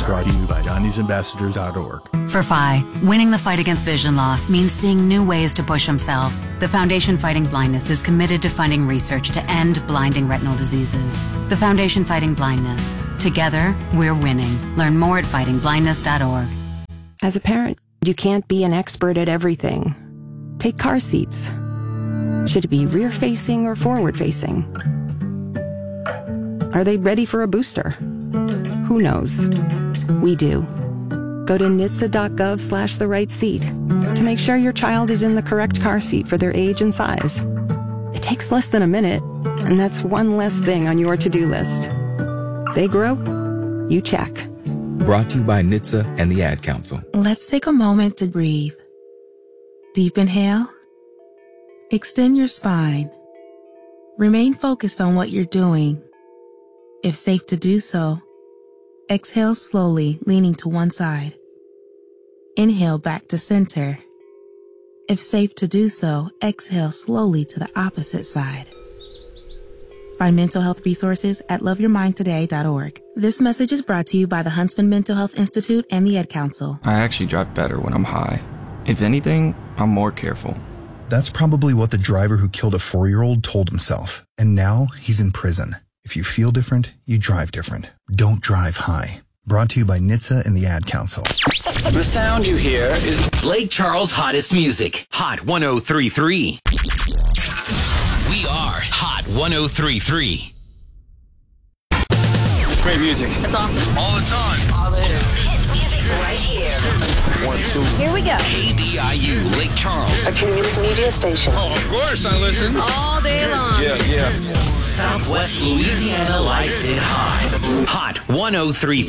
Brought to you by Johnny'sAmbassadors.org. For Phi, winning the fight against vision loss means seeing new ways to push himself. The Foundation Fighting Blindness is committed to funding research to end blinding retinal diseases. The Foundation Fighting Blindness. Together, we're winning. Learn more at fightingblindness.org. As a parent, you can't be an expert at everything. Take car seats. Should it be rear-facing or forward-facing? Are they ready for a booster? Who knows? We do. Go to NHTSA.gov/the right seat to make sure your child is in the correct car seat for their age and size. It takes less than a minute, and that's one less thing on your to-do list. They grow, you check. Brought to you by NHTSA and the Ad Council. Let's take a moment to breathe. Deep inhale. Extend your spine. Remain focused on what you're doing. If safe to do so, exhale slowly, leaning to one side. Inhale back to center. If safe to do so, exhale slowly to the opposite side. Find mental health resources at loveyourmindtoday.org. This message is brought to you by the Huntsman Mental Health Institute and the Ad Council. I actually drive better when I'm high. If anything, I'm more careful. That's probably what the driver who killed a 4-year-old told himself. And now he's in prison. If you feel different, you drive different. Don't drive high. Brought to you by NHTSA and the Ad Council. The sound you hear is Lake Charles' hottest music. Hot 103.3. We are Hot 103.3. Great music. It's awesome. All the time. All it is. Hit music right here. 1, 2. Here we go. KBIU Lake Charles. A community media station. Oh, of course I listen. All day long. Yeah. Southwest Louisiana likes it hot. Hot 103.3.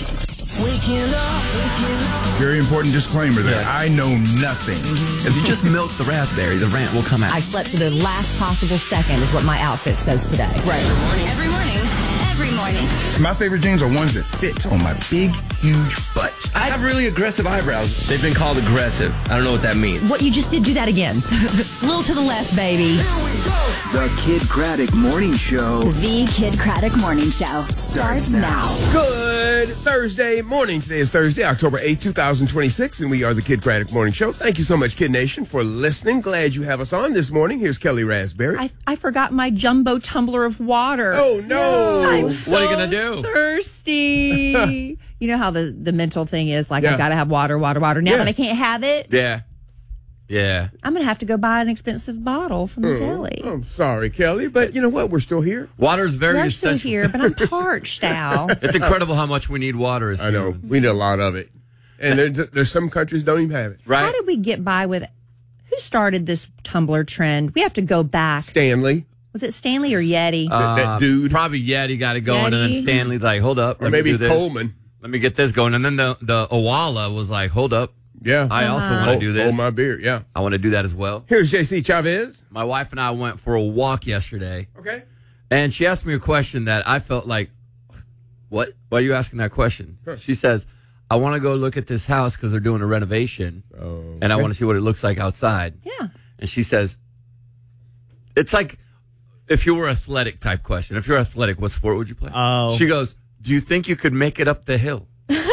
Very important disclaimer there. I know nothing. If you just milk the raspberry, the rant will come out. I slept to the last possible second is what my outfit says today. Right. Every morning. My favorite jeans are ones that fit on my big, huge butt. I have really aggressive eyebrows. They've been called aggressive. I don't know what that means. What you just did, do that again. A little to the left, baby. The Kid Craddock Morning Show. The Kid Craddock Morning Show starts now. Good Thursday morning. Today is Thursday, October 8th, 2026, and we are the Kid Craddock Morning Show. Thank you so much, Kid Nation, for listening. Glad you have us on this morning. Here's Kelly Raspberry. I forgot my jumbo tumbler of water. Oh, no. I'm so what are you going to do? Thirsty. You know how the mental thing is, like, I got to have water. Now that I can't have it, Yeah. I'm going to have to go buy an expensive bottle from the deli. I'm sorry, Kelly, but you know what? We're still here. Water is very We're essential. still here, but I'm parched, Al. It's incredible how much we need water. As I know. humans. We need a lot of it. And there's some countries don't even have it. Right? How did we get by with who started this tumbler trend? We have to go back. Stanley. Was it Stanley or Yeti? That dude. Probably Yeti got it going, and then Yeti? Stanley's like, hold up. Or Let me maybe do this. Coleman. Let me get this going. And then the Owala was like, hold up. Yeah. I also want to do this. Hold my beer, yeah. I want to do that as well. Here's JC Chavez. My wife and I went for a walk yesterday. Okay. And she asked me a question that I felt like, what? Why are you asking that question? Huh. She says, I want to go look at this house because they're doing a renovation. And I want to see what it looks like outside. Yeah. And she says, it's like if you were athletic type question. If you're athletic, what sport would you play? Oh. She goes, do you think you could make it up the hill?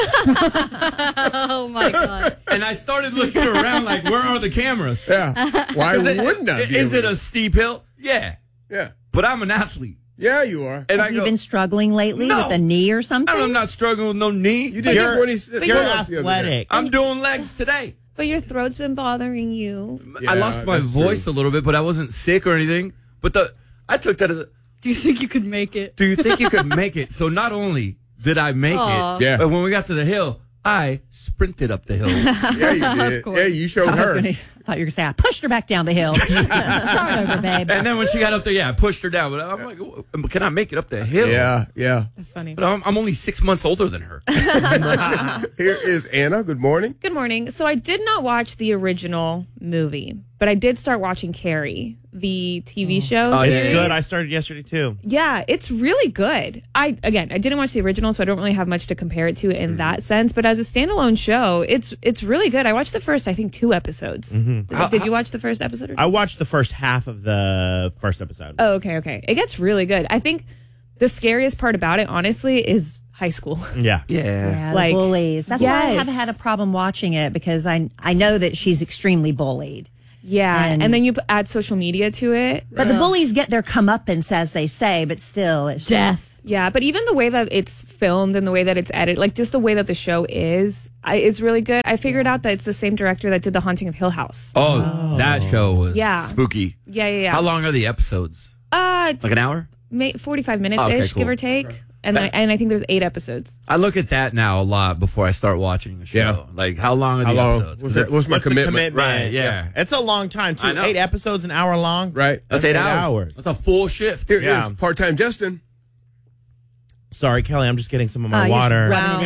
Oh, my God. And I started looking around like, where are the cameras? Yeah. Why wouldn't I be Is able it to? a steep hill? Yeah. Yeah. But I'm an athlete. Yeah, you are. And Have you been struggling lately No. with a knee or something? I'm not struggling with no knee. You did You're 26 you're pull-ups the other day. athletic. I'm doing legs today. But your throat's been bothering you. I Yeah, lost my that's voice true. a little bit, but I wasn't sick or anything. But I took that as a, Do you think you could make it? do you think you could make it? So not only did I make Aw. it, Yeah. but when we got to the hill, I sprinted up the hill. Yeah, you did. course. Yeah, you showed I her. thought you were going to say, I pushed her back down the hill. Start over, babe. And then when she got up there, I pushed her down. But I'm like, can I make it up the hill? Yeah. That's funny. But I'm only 6 months older than her. Here is Anna. Good morning. Good morning. So I did not watch the original movie, but I did start watching Carrie, the TV show. Oh, it's series. good. I started yesterday, too. Yeah, it's really good. I didn't watch the original, so I don't really have much to compare it to in that sense. But as a standalone show, it's really good. I watched the first, I think, 2 episodes. Did you watch the first episode? Or I watched the first half of the first episode. Oh, okay. It gets really good. I think the scariest part about it, honestly, is high school. Yeah. Yeah, Like, the bullies. That's why I yes. haven't had a problem watching it because I know that she's extremely bullied. Yeah, and then you add social media to it. But the bullies get their comeuppance, as they say, but still, it's Death. Yeah, but even the way that it's filmed and the way that it's edited, like just the way that the show is really good. I figured out that it's the same director that did The Haunting of Hill House. Oh, that show was Yeah. spooky. Yeah. How long are the episodes? Like an hour? 45 minutes-ish, Okay, cool. give or take. And I think there's 8 episodes. I look at that now a lot before I start watching the show. Yeah. Like, how long are the episodes? What's my the commitment? Right, yeah. It's a long time, too. I know. 8 episodes, an hour long. Right. That's 8 hours. That's a full shift. Here is part-time Justin. Sorry, Kelly, I'm just getting some of my you're water. rubbing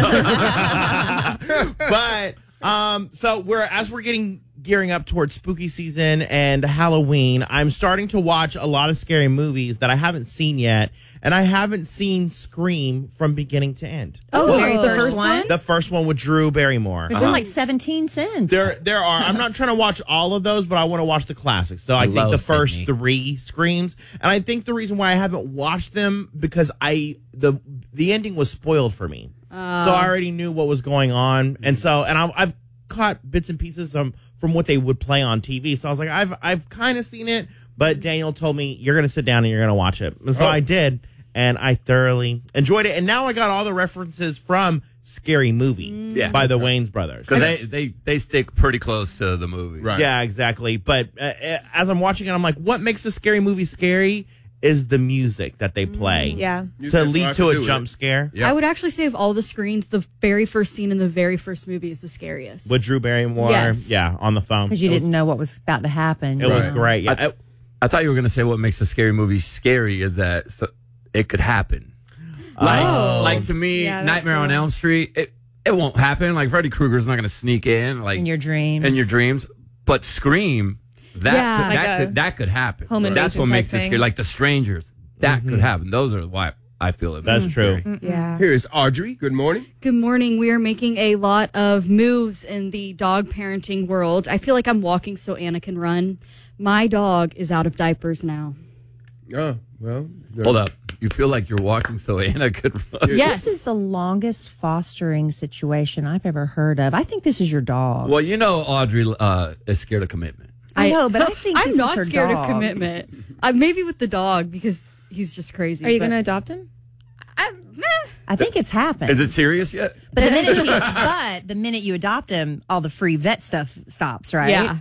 it in. But so we're gearing up towards spooky season and Halloween, I'm starting to watch a lot of scary movies that I haven't seen yet, and I haven't seen Scream from beginning to end. Oh, the first one? The first one with Drew Barrymore. There's been like 17 since. There are. I'm not trying to watch all of those, but I want to watch the classics. So I think the first 3 Screams, and I think the reason why I haven't watched them because the ending was spoiled for me. So I already knew what was going on, and I've caught bits and pieces from what they would play on TV. So I was like, I've kind of seen it, but Daniel told me you're going to sit down and you're going to watch it. And so I did, and I thoroughly enjoyed it. And now I got all the references from Scary Movie by the Wayans brothers. Because they stick pretty close to the movie. Right. Yeah, exactly. But as I'm watching it, I'm like, what makes a scary movie scary is the music that they play. Yeah. To lead to a jump scare. I would actually say of all the screens, the very first scene in the very first movie is the scariest. With Drew Barrymore, Yes. yeah, on the phone. Because you didn't know what was about to happen. It was great. Yeah. I thought you were going to say what makes a scary movie scary is that it could happen. Like to me, Nightmare on Elm Street, it won't happen. Like Freddy Krueger's not going to sneak in like in your dreams. In your dreams, but Scream. That could happen. That's what makes it scary. Like The Strangers, that could happen. Those are why I feel it. That's true. Yeah. Here is Audrey. Good morning. Good morning. We are making a lot of moves in the dog parenting world. I feel like I'm walking so Anna can run. My dog is out of diapers now. Oh, well. Hold up. You feel like you're walking so Anna could run. Yes. This is the longest fostering situation I've ever heard of. I think this is your dog. Well, you know Audrey is scared of commitment. I know, but I think I'm this not is her scared dog. of commitment. Maybe with the dog because he's just crazy. Are you going to adopt him? I think it's happened. Is it serious yet? But the minute you adopt him, all the free vet stuff stops, right? Yeah.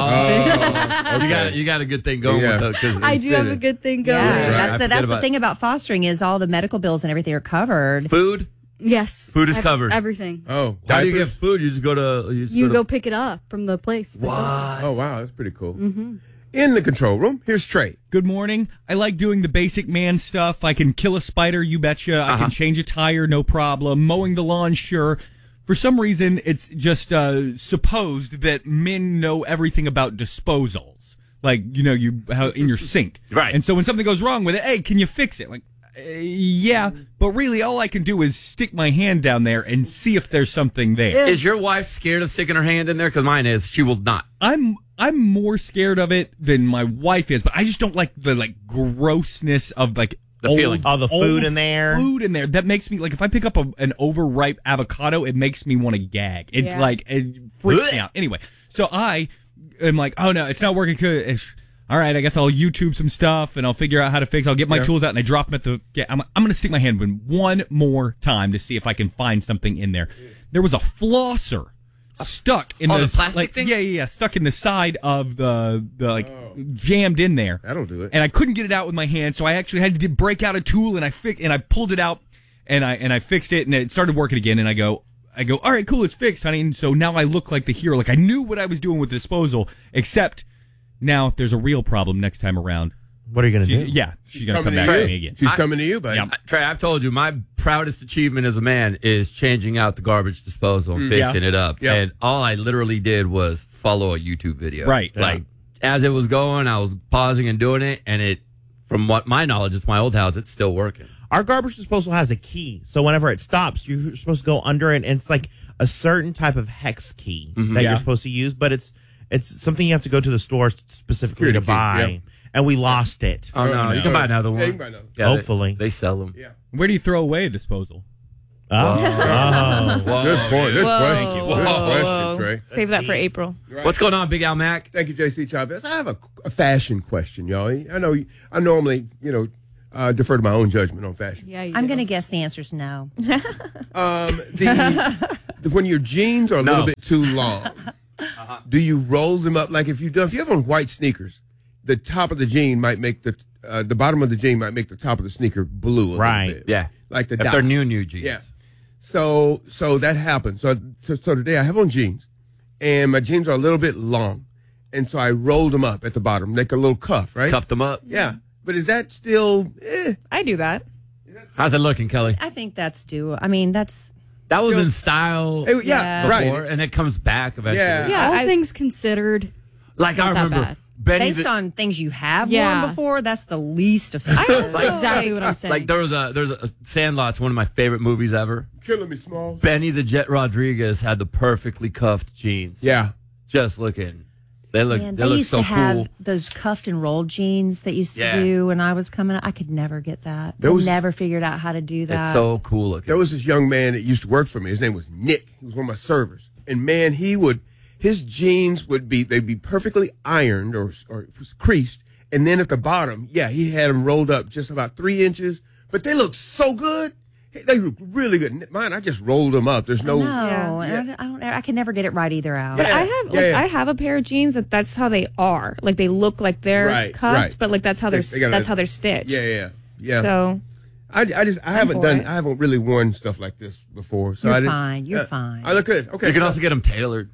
You got a good thing going with her. I do have a good thing going. Yeah, that's the thing about fostering is all the medical bills and everything are covered. Food? Yes. Food is covered. Everything. Oh, how do you get food? You just go to you go pick it up from the place. What? Oh, wow. That's pretty cool. Mm-hmm. In the control room, here's Trey. Good morning. I like doing the basic man stuff. I can kill a spider, you betcha. I can change a tire, no problem. Mowing the lawn, sure. For some reason, it's just supposed that men know everything about disposals. Like, how in your sink. Right. And so when something goes wrong with it, hey, can you fix it? Like, yeah, but really all I can do is stick my hand down there and see if there's something there. Is your wife scared of sticking her hand in there? Because mine is. She will not. I'm more scared of it than my wife is, but I just don't like the grossness of the feeling. All the food in there. Food in there. That makes me, if I pick up an overripe avocado, it makes me want to gag. It's it freaks me out. Anyway, so I am like, oh no, it's not working good. All right, I guess I'll YouTube some stuff and I'll figure out how to fix it. I'll get my tools out and I drop them at the... Yeah, I'm going to stick my hand in one more time to see if I can find something in there. There was a flosser stuck in the plastic thing? Yeah, stuck in the side of the jammed in there. That'll do it. And I couldn't get it out with my hand, so I actually had to break out a tool and I pulled it out and I fixed it and it started working again. And I go, all right, cool, it's fixed, honey. And so now I look like the hero. Like I knew what I was doing with the disposal, except now if there's a real problem next time around, what are you going to do? Yeah, she's going to come back to me again. She's coming to you, buddy. Yeah. Trey, I've told you, my proudest achievement as a man is changing out the garbage disposal and fixing it up. Yeah. And all I literally did was follow a YouTube video. Right. Like, as it was going, I was pausing and doing it, and it, from what my knowledge, it's my old house, it's still working. Our garbage disposal has a key, so whenever it stops, you're supposed to go under it, and it's like a certain type of hex key that you're supposed to use, but it's something you have to go to the store specifically to buy, and we lost it. Oh, no, you can buy another one. Yeah, you can buy another. Yeah, hopefully. They sell them. Yeah. Where do you throw away a disposal? Good point. Good question. Good Whoa. question, Trey. Save that for April. Right. What's going on, Big Al Mac? Thank you, JC Chavez. I have a fashion question, y'all. I know I normally, defer to my own judgment on fashion. Yeah, I'm going to guess the answer is no. When your jeans are a little bit too long, do you roll them up? Like if you have on white sneakers, the top of the jean might make the bottom of the jean might make the top of the sneaker blue a little bit. Yeah. Like the if dot. they're new jeans. Yeah. So that happens. So today I have on jeans, and my jeans are a little bit long, and so I rolled them up at the bottom, like a little cuff, right? Cuffed them up. Yeah. But is that still? I do that. How's it looking, Kelly? I think that's due. I mean, that was in style. Yeah, before, right. And it comes back eventually. Yeah, all things considered. Like I remember. Based on things you have worn before, that's the least offensive. That's exactly what I'm saying. Like there's a Sandlot's one of my favorite movies ever. Killing me, Small. Benny the Jet Rodriguez had the perfectly cuffed jeans. Yeah, just looking. They look. Man, they look used so to have cool. those cuffed and rolled jeans that used to Yeah. do when I was coming up. I could never get that. There was- never figured out how to do that. It's so cool looking. There was this young man that used to work for me. His name was Nick. He was one of my servers. And man, his jeans they'd be perfectly ironed or creased. And then at the bottom, he had them rolled up just about 3 inches. But they look so good. They look really good. Mine, I just rolled them up. There's no. No, I can never get it right either out. But I have a pair of jeans that's how they are. Like they look like they're cuffed, but like that's how they're stitched. Yeah. So I haven't really worn stuff like this before. So You're fine. I look good. Okay. You can also get them tailored.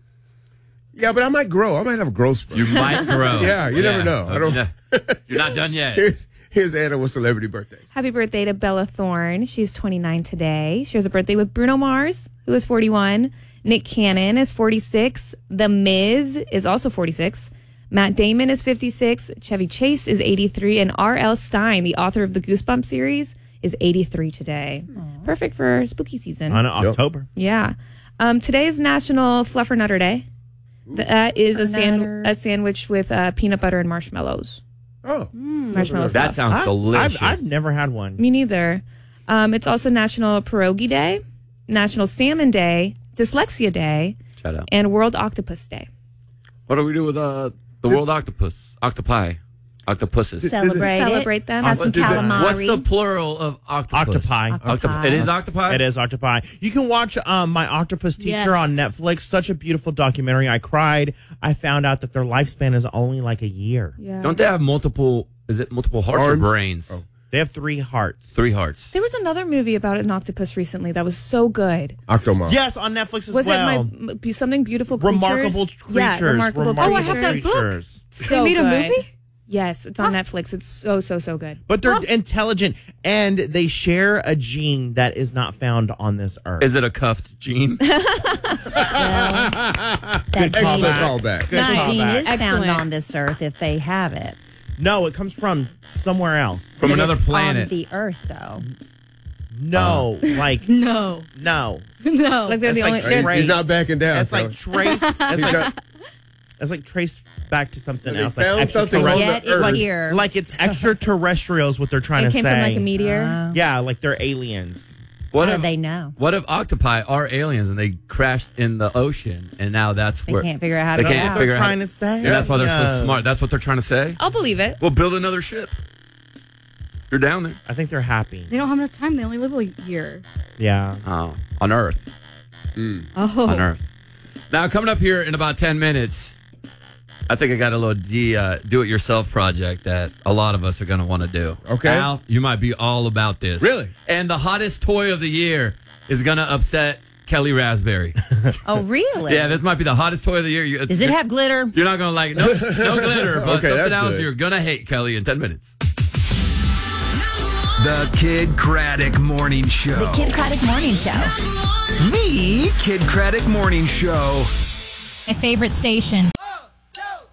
Yeah, but I might grow. I might have a growth spurt. You might grow. Yeah, you never know. I don't. You're not done yet. Here's Anna with celebrity birthdays. happy birthday to Bella Thorne. She's 29 today. She has a birthday with Bruno Mars, who is 41. Nick Cannon is 46. The Miz is also 46. Matt Damon is 56. Chevy Chase is 83. And R.L. Stein, the author of the Goosebumps series, is 83 today. Aww. Perfect for spooky season. On October. Yeah. Today is National Fluffer Nutter Day. That is a sandwich with peanut butter and marshmallows. Oh. Marshmallow That fluff. sounds delicious. I've never had one. Me neither. It's also National Pierogi Day, National Salmon Day, Dyslexia Day, Shout out. and World Octopus Day. What do we do with the world octopuses? Celebrate them. Have some calamari. What's the plural of octopus? Octopi. It is octopi? It is octopi. You can watch My Octopus Teacher on Netflix. Such a beautiful documentary. I cried. I found out that their lifespan is only like a year. Yeah. Don't they have multiple hearts or brains? Oh. They have 3 hearts. 3 hearts. There was another movie about an octopus recently that was so good. Octomom. Yes, on Netflix as Was well. it Something Beautiful Creatures? Remarkable Creatures. Yeah, Remarkable Oh, I have that book. So They made a good. movie? Yes, it's on Netflix. It's so good. But they're intelligent, and they share a gene that is not found on this earth. Is it a cuffed gene? Good Excellent callback. callback. Good That gene callback. is found Excellent. on this earth if they have it. No, it comes from somewhere else. From another It's planet. on the earth, though. No, like No. no. Like they're It's the like only. trace. He's not backing down. It's like trace. It's like traced back to something They else. found Like something on Yet the it's earth. here. Like it's extraterrestrials. What they're trying It to came say. from like a meteor. Yeah, like they're aliens. How do they know? What if octopi are aliens and they crashed in the ocean and now that's They where can't figure out how to they get can't out. figure They're out trying to say. And that's why they're so Yeah. smart. That's what they're trying to say. I'll believe it. We'll build another ship. You're down there. I think they're happy. They don't have enough time. They only live a year. Yeah. Oh, on Earth. Oh. On Earth. Now, coming up here in about 10 minutes, I think I got a little do-it-yourself project that a lot of us are going to want to do. Okay. Al, you might be all about this. Really? And the hottest toy of the year is going to upset Kelly Raspberry. Oh, really? Yeah, this might be the hottest toy of the year. Does it have glitter? You're not going to like it. No glitter, but Okay, something that's else good. you're going to hate, Kelly, in 10 minutes. The Kid Craddock Morning Show. The Kid Craddock Morning Show. The Kid Craddock Morning Show. My favorite station.